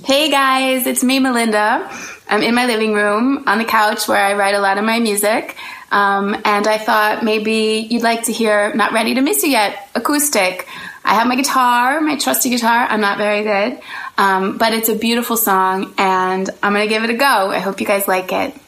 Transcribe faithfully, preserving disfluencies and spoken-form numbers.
Hey guys, it's me, Melinda. I'm in my living room on the couch where I write a lot of my music. Um, and I thought maybe you'd like to hear Not Ready to Miss You Yet, acoustic. I have my guitar, my trusty guitar. I'm not very good. Um, but it's a beautiful song, and I'm going to give it a go. I hope you guys like it.